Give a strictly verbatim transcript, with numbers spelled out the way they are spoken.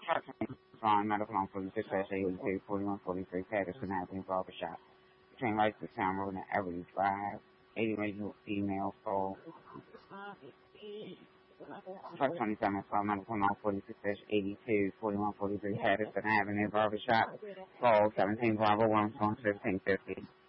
Ron, medical home for the six eighty-two, forty-one forty-three Patterson Avenue, Barbershop. Between Rice and Town Road and Everly Drive. eighty original female soul. Truck twenty-seven, twelve, medical home forty-six eighty-two, forty-one forty-three Patterson Avenue, Barbershop. Call seventeen Bravo one, fifteen fifty.